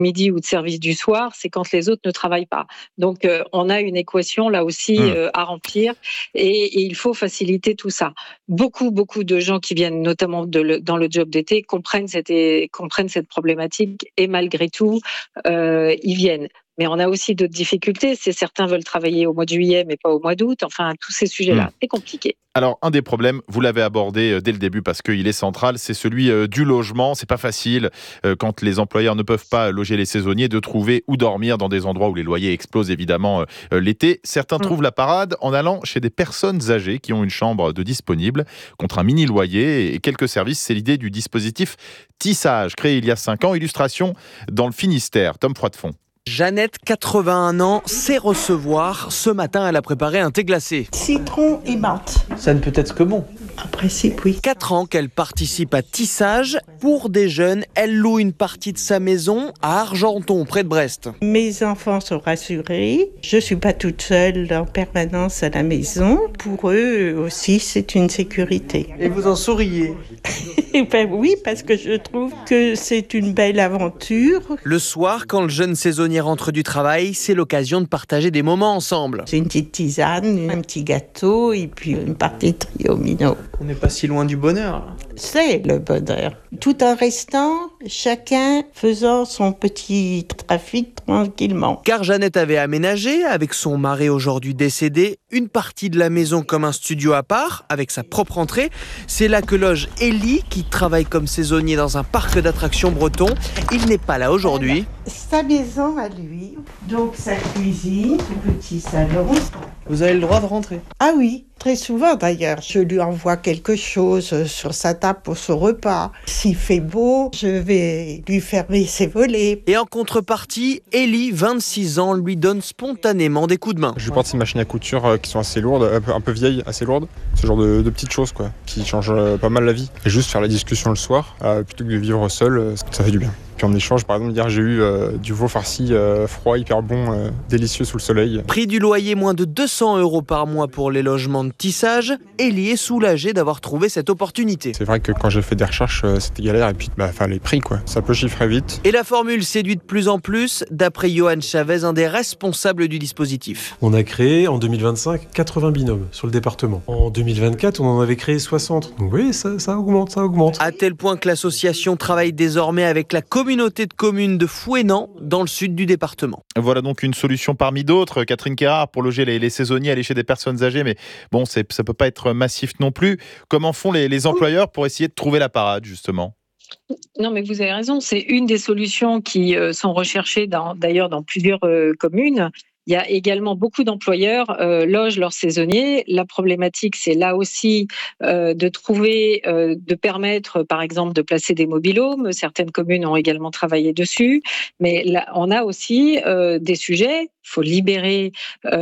midi ou de service du soir, c'est quand les autres ne travaillent pas. Donc, on a une équation là aussi à remplir et il faut faciliter tout ça. Beaucoup de gens qui viennent notamment dans le job d'été comprennent cette problématique et malgré tout, ils viennent. Mais on a aussi d'autres difficultés. Certains veulent travailler au mois de juillet, mais pas au mois d'août. Enfin, tous ces sujets-là, c'est compliqué. Alors, un des problèmes, vous l'avez abordé dès le début parce qu'il est central, c'est celui du logement. C'est pas facile quand les employeurs ne peuvent pas loger les saisonniers de trouver où dormir dans des endroits où les loyers explosent évidemment l'été. Certains trouvent la parade en allant chez des personnes âgées qui ont une chambre de disponible contre un mini loyer et quelques services. C'est l'idée du dispositif Tissage, créé il y a 5 ans. Illustration dans le Finistère. Tom Froidefond. Jeannette, 81 ans, sait recevoir. Ce matin, elle a préparé un thé glacé. Citron et menthe. Ça ne peut être que bon. En principe, oui. 4 ans qu'elle participe à Tissage. Pour des jeunes, elle loue une partie de sa maison à Argenton, près de Brest. Mes enfants sont rassurés. Je ne suis pas toute seule en permanence à la maison. Pour eux aussi, c'est une sécurité. Et vous en souriez? Ben oui, parce que je trouve que c'est une belle aventure. Le soir, quand le jeune saisonnier rentre du travail, c'est l'occasion de partager des moments ensemble. C'est une petite tisane, un petit gâteau et puis une partie de triomino. On n'est pas si loin du bonheur. C'est le bonheur. Tout en restant, chacun faisant son petit trafic tranquillement. Car Jeannette avait aménagé, avec son mari aujourd'hui décédé, une partie de la maison comme un studio à part, avec sa propre entrée. C'est là que loge Élie, qui travaille comme saisonnier dans un parc d'attractions breton. Il n'est pas là aujourd'hui. Sa maison à lui, donc sa cuisine, son petit salon. Vous avez le droit de rentrer. Ah oui, très souvent d'ailleurs. Je lui envoie quelque chose sur sa table pour son repas. S'il fait beau, je vais lui fermer ses volets. Et en contrepartie, Élie, 26 ans, lui donne spontanément des coups de main. Je lui porte ces machines à couture qui sont assez lourdes, un peu vieilles, assez lourdes. Ce genre de petites choses quoi, qui changent pas mal la vie. Et juste faire la discussion le soir, plutôt que de vivre seul, ça fait du bien. Puis en échange, par exemple, hier j'ai eu du veau farci froid, hyper bon, délicieux sous le soleil. Prix du loyer moins de 200 € par mois pour les logements de Tissage. Élie est soulagé d'avoir trouvé cette opportunité. C'est vrai que quand j'ai fait des recherches, c'était galère. Et puis les prix, quoi. Ça peut chiffrer vite. Et la formule séduit de plus en plus, d'après Johan Chavez, un des responsables du dispositif. On a créé en 2025 80 binômes sur le département. En 2024, on en avait créé 60. Donc oui, ça augmente. À tel point que l'association travaille désormais avec la communauté de communes de Fouesnant, dans le sud du département. Voilà donc une solution parmi d'autres. Catherine Quérard, pour loger les saisonniers, aller chez des personnes âgées, mais bon, ça peut pas être massif non plus. Comment font les employeurs pour essayer de trouver la parade, justement ? Non, mais vous avez raison. C'est une des solutions qui sont recherchées d'ailleurs dans plusieurs communes. Il y a également beaucoup d'employeurs logent leurs saisonniers. La problématique, c'est là aussi de trouver, de permettre, par exemple, de placer des mobil-homes. Certaines communes ont également travaillé dessus. Mais là, on a aussi des sujets. Il faut libérer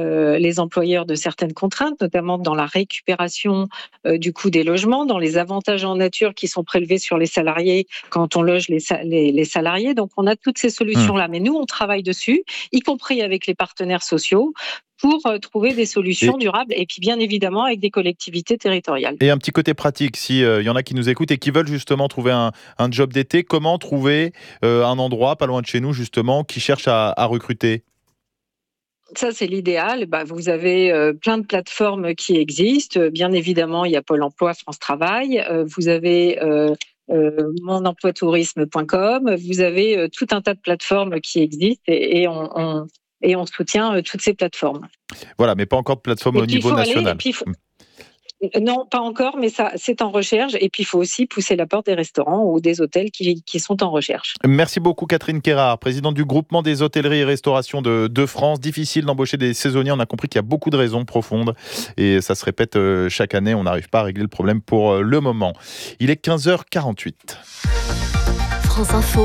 les employeurs de certaines contraintes, notamment dans la récupération du coût des logements, dans les avantages en nature qui sont prélevés sur les salariés quand on loge les salariés. Donc, on a toutes ces solutions-là. Mais nous, on travaille dessus, y compris avec les partenaires sociaux, pour trouver des solutions durables et puis bien évidemment avec des collectivités territoriales. Et un petit côté pratique, s'il y en a qui nous écoutent et qui veulent justement trouver un job d'été, comment trouver un endroit pas loin de chez nous justement qui cherche à recruter ? Ça, c'est l'idéal. Vous avez plein de plateformes qui existent. Bien évidemment, il y a Pôle emploi, France Travail. Vous avez monemploitourisme.com. Vous avez tout un tas de plateformes qui existent et on soutient toutes ces plateformes. Voilà, mais pas encore de plateforme au niveau national. Non, pas encore, mais ça, c'est en recherche. Et puis, il faut aussi pousser la porte des restaurants ou des hôtels qui sont en recherche. Merci beaucoup, Catherine Quérard, présidente du groupement des hôtelleries et restaurations de France. Difficile d'embaucher des saisonniers. On a compris qu'il y a beaucoup de raisons profondes. Et ça se répète chaque année. On n'arrive pas à régler le problème pour le moment. Il est 15h48. France Info,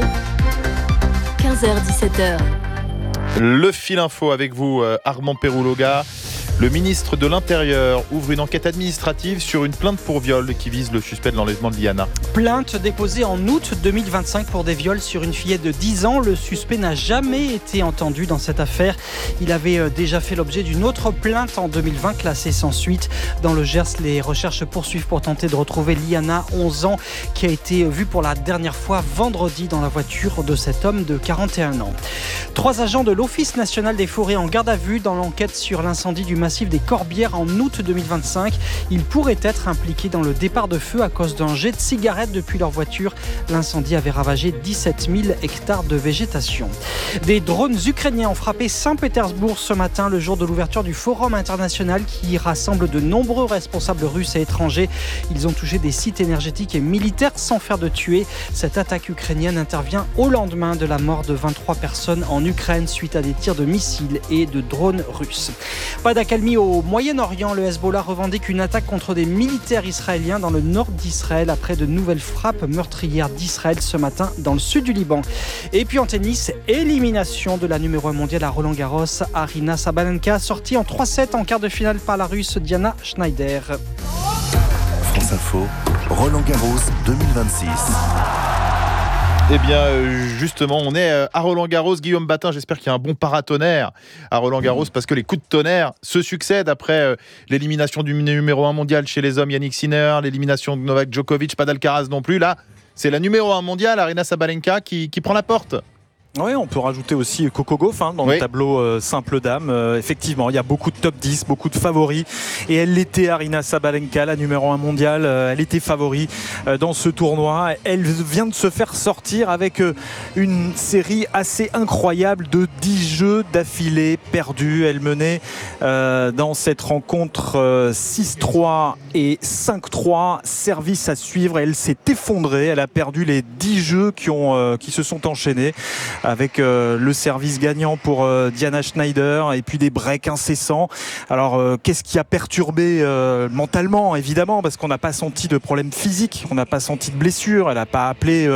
15h-17h. Le fil info avec vous, Armand Perouloga. Le ministre de l'Intérieur ouvre une enquête administrative sur une plainte pour viol qui vise le suspect de l'enlèvement de Liana. Plainte déposée en août 2025 pour des viols sur une fillette de 10 ans. Le suspect n'a jamais été entendu dans cette affaire. Il avait déjà fait l'objet d'une autre plainte en 2020 classée sans suite. Dans le Gers, les recherches poursuivent pour tenter de retrouver Liana, 11 ans, qui a été vue pour la dernière fois vendredi dans la voiture de cet homme de 41 ans. 3 agents de l'Office national des forêts en garde à vue dans l'enquête sur l'incendie du massif des Corbières en août 2025. Ils pourraient être impliqués dans le départ de feu à cause d'un jet de cigarette depuis leur voiture. L'incendie avait ravagé 17 000 hectares de végétation. Des drones ukrainiens ont frappé Saint-Pétersbourg ce matin, le jour de l'ouverture du Forum international qui rassemble de nombreux responsables russes et étrangers. Ils ont touché des sites énergétiques et militaires sans faire de tués. Cette attaque ukrainienne intervient au lendemain de la mort de 23 personnes en Ukraine suite à des tirs de missiles et de drones russes. Pas d'accalmie au Moyen-Orient. Le Hezbollah revendique une attaque contre des militaires israéliens dans le nord d'Israël après de nouvelles frappes meurtrières d'Israël ce matin dans le sud du Liban. Et puis en tennis, élimination de la numéro 1 mondiale à Roland-Garros. Aryna Sabalenka sortie en 3-7 en quart de finale par la Russe Diana Schneider. France Info, Roland-Garros 2026. Eh bien, justement, on est à Roland-Garros. Guillaume Batin, j'espère qu'il y a un bon paratonnerre à Roland-Garros parce que les coups de tonnerre se succèdent après l'élimination du numéro 1 mondial chez les hommes, Yannick Sinner, l'élimination de Novak Djokovic, pas d'Alcaraz non plus. Là, c'est la numéro 1 mondiale, Aryna Sabalenka, qui prend la porte. Oui, on peut rajouter aussi Coco Gauff dans le tableau simple dame. Effectivement, il y a beaucoup de top 10, beaucoup de favoris. Et elle l'était, Aryna Sabalenka, la numéro 1 mondiale. Elle était favori dans ce tournoi. Elle vient de se faire sortir avec une série assez incroyable de 10 jeux d'affilée perdus. Elle menait dans cette rencontre 6-3 et 5-3. Service à suivre. Elle s'est effondrée. Elle a perdu les 10 jeux qui se sont enchaînés, avec le service gagnant pour Diana Schneider et puis des breaks incessants. Alors qu'est-ce qui a perturbé mentalement, évidemment, parce qu'on n'a pas senti de problème physique, on n'a pas senti de blessure, elle n'a pas appelé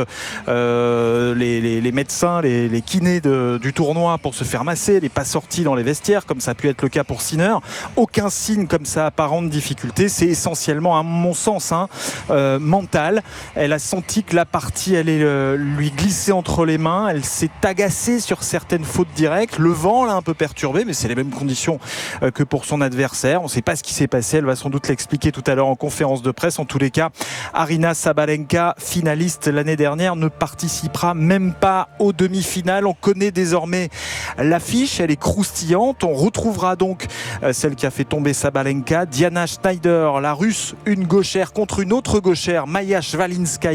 les médecins, les kinés du tournoi pour se faire masser, elle n'est pas sortie dans les vestiaires comme ça a pu être le cas pour Sinner. Aucun signe comme ça apparent de difficulté, c'est essentiellement à mon sens mental. Elle a senti que la partie allait lui glisser entre les mains, elle s'est agacée sur certaines fautes directes. Le vent l'a un peu perturbé, mais c'est les mêmes conditions que pour son adversaire. On ne sait pas ce qui s'est passé, elle va sans doute l'expliquer tout à l'heure en conférence de presse. En tous les cas, Aryna Sabalenka, finaliste l'année dernière, ne participera même pas aux demi-finales. On connaît désormais l'affiche, elle est croustillante. On retrouvera donc celle qui a fait tomber Sabalenka, Diana Schneider, la russe, une gauchère contre une autre gauchère, Maja Szwalinska,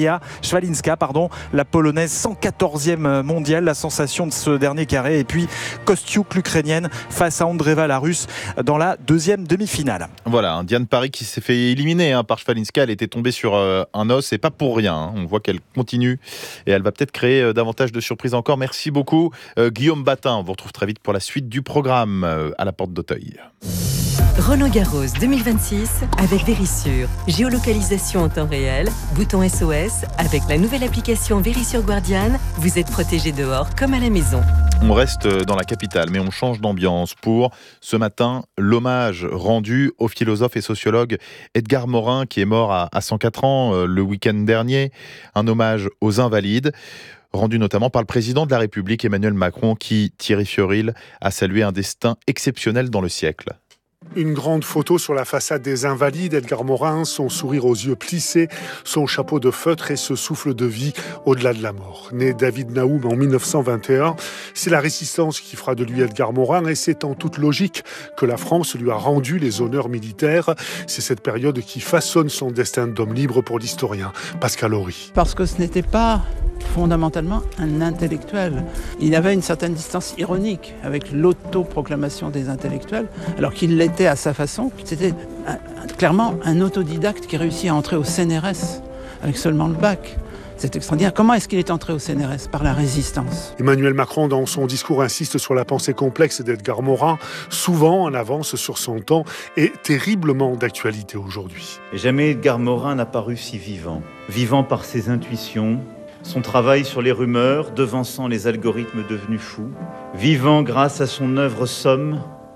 la polonaise 114e mondiale, la sensation de ce dernier carré, et puis Kostiuk, l'ukrainienne, face à Andreeva, la russe, dans la deuxième demi-finale. Voilà, Diane Paris qui s'est fait éliminer par Szwalinska. Elle était tombée sur un os et pas pour rien. On voit qu'elle continue et elle va peut-être créer davantage de surprises encore. Merci beaucoup Guillaume Batin. On vous retrouve très vite pour la suite du programme à la porte d'Auteuil. Roland-Garros 2026 avec Verisure. Géolocalisation en temps réel, bouton SOS. Avec la nouvelle application Verisure Guardian, vous êtes protégé dehors comme à la maison. On reste dans la capitale, mais on change d'ambiance pour, ce matin, l'hommage rendu au philosophe et sociologue Edgar Morin, qui est mort à 104 ans le week-end dernier. Un hommage aux Invalides, rendu notamment par le président de la République, Emmanuel Macron, qui, Thierry Fiorilles, a salué un destin exceptionnel dans le siècle. Une grande photo sur la façade des Invalides, Edgar Morin, son sourire aux yeux plissés, son chapeau de feutre et ce souffle de vie au-delà de la mort. Né David Naoum en 1921, c'est la résistance qui fera de lui Edgar Morin et c'est en toute logique que la France lui a rendu les honneurs militaires. C'est cette période qui façonne son destin d'homme libre pour l'historien Pascal Horry. Parce que ce n'était pas fondamentalement un intellectuel. Il avait une certaine distance ironique avec l'autoproclamation des intellectuels, alors qu'il l'était à sa façon. C'était clairement un autodidacte qui réussit à entrer au CNRS avec seulement le bac. C'est extraordinaire. Comment est-ce qu'il est entré au CNRS ? Par la résistance. Emmanuel Macron, dans son discours, insiste sur la pensée complexe d'Edgar Morin, souvent en avance sur son temps et terriblement d'actualité aujourd'hui. Jamais Edgar Morin n'a paru si vivant. Vivant par ses intuitions, son travail sur les rumeurs, devançant les algorithmes devenus fous. Vivant grâce à son œuvre somme,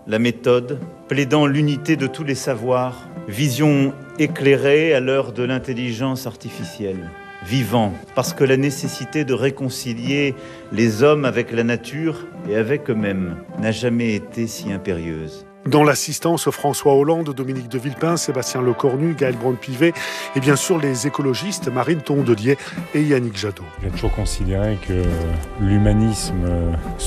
la méthode, plaidant l'unité de tous les savoirs, vision éclairée à l'heure de l'intelligence artificielle. Vivant, parce que la nécessité de réconcilier les hommes avec la nature et avec eux-mêmes n'a jamais été si impérieuse. Dans l'assistance, François Hollande, Dominique de Villepin, Sébastien Lecornu, Gaël Braun-Pivet et bien sûr les écologistes Marine Tondelier et Yannick Jadot. J'ai toujours considéré que l'humanisme